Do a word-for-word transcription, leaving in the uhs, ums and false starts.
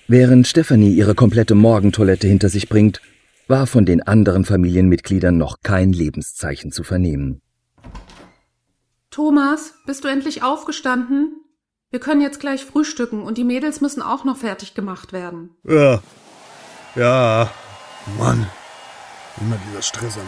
Während Stefanie ihre komplette Morgentoilette hinter sich bringt, war von den anderen Familienmitgliedern noch kein Lebenszeichen zu vernehmen. Thomas, bist du endlich aufgestanden? Wir können jetzt gleich frühstücken und die Mädels müssen auch noch fertig gemacht werden. Ja, ja, Mann, immer dieser Stress am